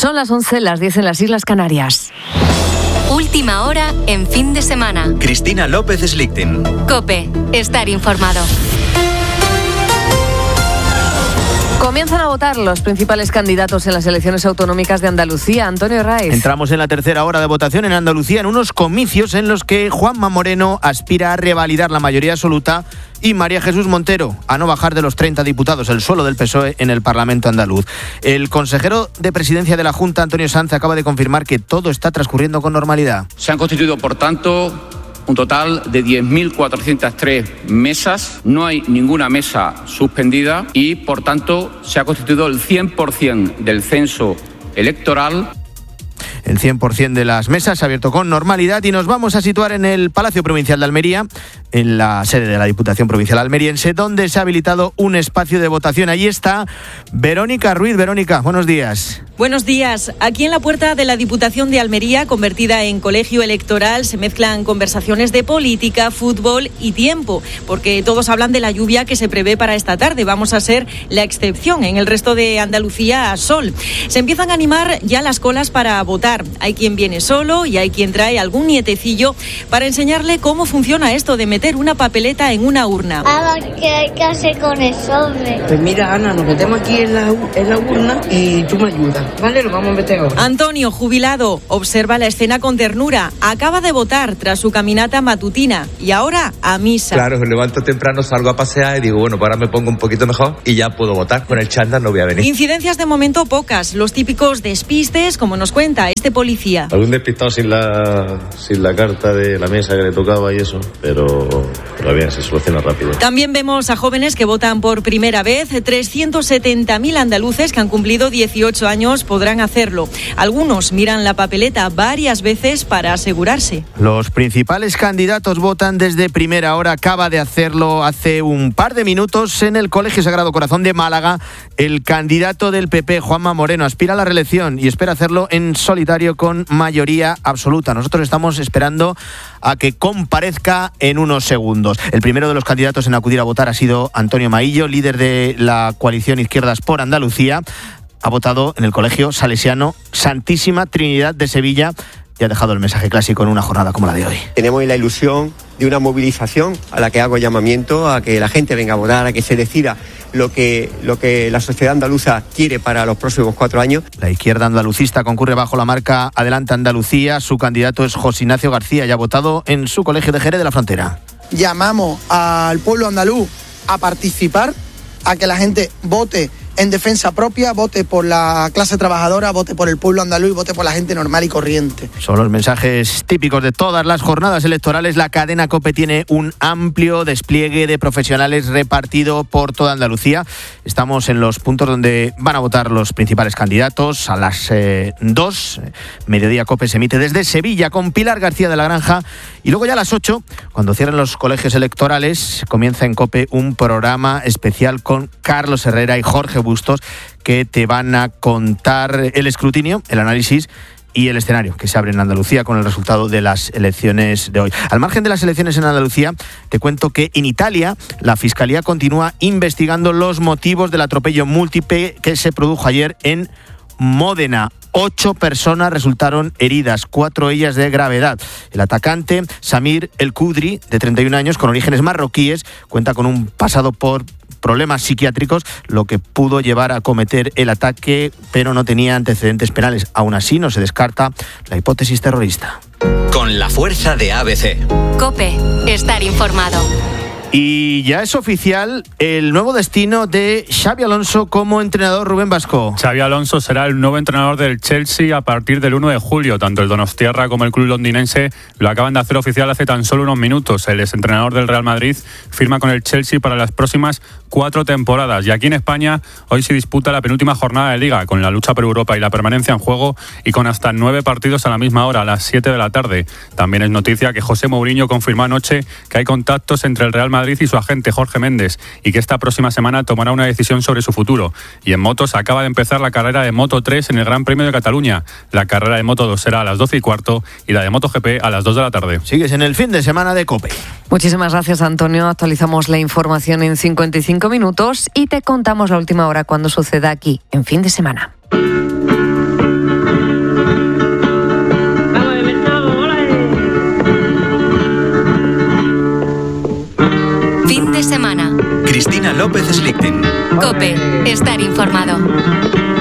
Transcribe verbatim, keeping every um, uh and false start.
Son las once, las diez en las Islas Canarias. Última hora en fin de semana. Cristina López Slichting. COPE. Estar informado. Comienzan a votar los principales candidatos en las elecciones autonómicas de Andalucía. Antonio Raez. Entramos en la tercera hora de votación en Andalucía, en unos comicios en los que Juanma Moreno aspira a revalidar la mayoría absoluta y María Jesús Montero a no bajar de los treinta diputados, el suelo del P S O E en el Parlamento andaluz. El consejero de Presidencia de la Junta, Antonio Sanz, acaba de confirmar que todo está transcurriendo con normalidad. Se han constituido, por tanto, un total de diez mil cuatrocientas tres mesas, no hay ninguna mesa suspendida y, por tanto, se ha constituido el cien por ciento del censo electoral. El cien por ciento de las mesas se ha abierto con normalidad y nos vamos a situar en el Palacio Provincial de Almería, en la sede de la Diputación Provincial Almeriense, donde se ha habilitado un espacio de votación. Allí está Verónica Ruiz. Verónica, buenos días. Buenos días. Aquí en la puerta de la Diputación de Almería, convertida en colegio electoral, se mezclan conversaciones de política, fútbol y tiempo, porque todos hablan de la lluvia que se prevé para esta tarde. Vamos a ser la excepción. En el resto de Andalucía, sol. Se empiezan a animar ya las colas para votar. Hay quien viene solo y hay quien trae algún nietecillo para enseñarle cómo funciona esto de meter una papeleta en una urna. A ver qué hay que hacer con eso, hombre. Pues mira, Ana, nos metemos aquí en la, en la urna y tú me ayudas. Vale, lo vamos a meter ahora. Antonio, jubilado, observa la escena con ternura. Acaba de votar tras su caminata matutina y ahora a misa. Claro, me levanto temprano, salgo a pasear y digo, bueno, pues ahora me pongo un poquito mejor y ya puedo votar. Con el chándal no voy a venir. Incidencias de momento pocas. Los típicos despistes, como nos cuenta este policía. Algún despistado sin la, sin la carta de la mesa que le tocaba y eso, pero, pero bien, se soluciona rápido. También vemos a jóvenes que votan por primera vez. trescientos setenta mil andaluces que han cumplido dieciocho años podrán hacerlo. Algunos miran la papeleta varias veces para asegurarse. Los principales candidatos votan desde primera hora. Acaba de hacerlo hace un par de minutos en el Colegio Sagrado Corazón de Málaga. El candidato del P P, Juanma Moreno, aspira a la reelección y espera hacerlo en solitario con mayoría absoluta. Nosotros estamos esperando a que comparezca en unos segundos. El primero de los candidatos en acudir a votar ha sido Antonio Maillo, líder de la coalición Izquierdas por Andalucía. Ha votado en el Colegio Salesiano Santísima Trinidad de Sevilla y ha dejado el mensaje clásico en una jornada como la de hoy. Tenemos la ilusión de una movilización a la que hago llamamiento a que la gente venga a votar, a que se decida lo que, lo que la sociedad andaluza quiere para los próximos cuatro años. La izquierda andalucista concurre bajo la marca Adelante Andalucía. Su candidato es José Ignacio García y ha votado en su colegio de Jerez de la Frontera. Llamamos al pueblo andaluz a participar, a que la gente vote en defensa propia, vote por la clase trabajadora, vote por el pueblo andaluz y vote por la gente normal y corriente. Son los mensajes típicos de todas las jornadas electorales. La cadena COPE tiene un amplio despliegue de profesionales repartido por toda Andalucía. Estamos en los puntos donde van a votar los principales candidatos. A las eh, dos, Mediodía COPE se emite desde Sevilla con Pilar García de la Granja. Y luego ya a las ocho, cuando cierren los colegios electorales, comienza en COPE un programa especial con Carlos Herrera y Jorge Bustos, que te van a contar el escrutinio, el análisis y el escenario que se abre en Andalucía con el resultado de las elecciones de hoy. Al margen de las elecciones en Andalucía, te cuento que en Italia la Fiscalía continúa investigando los motivos del atropello múltiple que se produjo ayer en Módena. Ocho personas resultaron heridas, cuatro ellas de gravedad. El atacante, Samir El Kudri, de treinta y un años, con orígenes marroquíes, cuenta con un pasado por problemas psiquiátricos, lo que pudo llevar a cometer el ataque, pero no tenía antecedentes penales. Aún así, no se descarta la hipótesis terrorista. Con la fuerza de A B C. COPE. Estar informado. Y ya es oficial el nuevo destino de Xabi Alonso como entrenador. Rubén Vasco. Xabi Alonso será el nuevo entrenador del Chelsea a partir del uno de julio. Tanto el donostiarra como el club londinense lo acaban de hacer oficial hace tan solo unos minutos. El exentrenador del Real Madrid firma con el Chelsea para las próximas cuatro temporadas. Y aquí en España hoy se disputa la penúltima jornada de Liga, con la lucha por Europa y la permanencia en juego y con hasta nueve partidos a la misma hora, a las siete de la tarde. También es noticia que José Mourinho confirmó anoche que hay contactos entre el Real Madrid y su agente Jorge Méndez y que esta próxima semana tomará una decisión sobre su futuro. Y en motos acaba de empezar la carrera de Moto tres en el Gran Premio de Cataluña. La carrera de Moto dos será a las doce y cuarto y la de MotoGP a las dos de la tarde. Sigues en el fin de semana de COPE. Muchísimas gracias, Antonio. Actualizamos la información en cincuenta y cinco minutos y te contamos la última hora cuando suceda aquí en fin de semana. semana. Cristina López Slichting. COPE. Estar informado.